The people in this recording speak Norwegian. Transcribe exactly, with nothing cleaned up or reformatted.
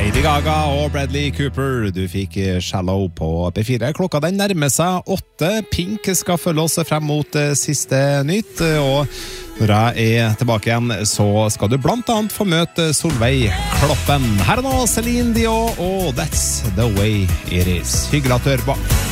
Lady Gaga og Bradley Cooper, du fikk Shallow på P fire. Klokka den nærmer seg åtte. Pink skal følge oss frem mot siste nytt, og når jeg er tilbake igjen, så skal du blant annet få møte Solveig Kloppen. Her er nå Celine Dion, og That's the way it is. Hyggelig at du hører på.